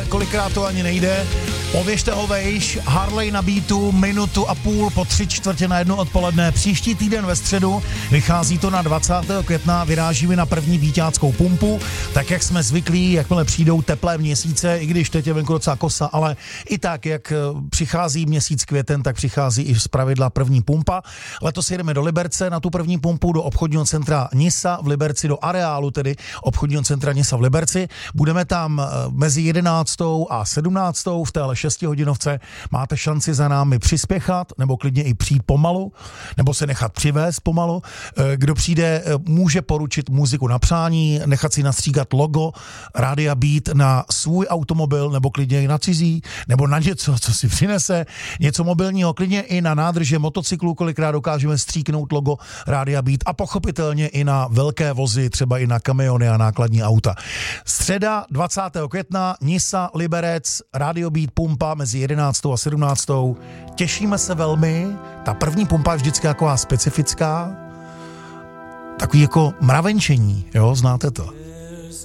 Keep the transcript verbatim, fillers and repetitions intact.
ale kolikrát to ani nejde. Pověžte ho vejš, Harley na beatu, minutu a půl po tři čtvrtě na jednu odpoledne. Příští týden ve středu, vychází to na dvacátého května, vyrážíme na první víťáckou pumpu, tak jak jsme zvyklí, jakmile přijdou teplé měsíce, i když teď je venku docela kosa, ale i tak, jak přichází měsíc květen, tak přichází i zpravidla první pumpa. Letos jedeme do Liberce na tu první pumpu, do obchodního centra Nisa v Liberci, do areálu tedy obchodního centra Nisa v Liberci. Budeme tam mezi jedenáctou a sedmnáctou v téhle šestihodinovce. Máte šanci za námi přispěchat, nebo klidně i přijít pomalu, nebo se nechat přivést pomalu. Kdo přijde, může poručit muziku na přání, nechat si nastříkat logo Rádia Beat na svůj automobil, nebo klidně i na cizí, nebo na něco, co si přinese, něco mobilního, klidně i na nádrže motocyklu, kolikrát dokážeme stříknout logo Rádia Beat a pochopitelně i na velké vozy, třeba i na kamiony a nákladní auta. Středa dvacátého května, Nisa, Liberec, Radio Beat, pumpa mezi jedenáctou a sedmnáctou. Těšíme se velmi. Ta první pumpa je vždycky taková specifická. Takový jako mravenčení, jo, znáte to.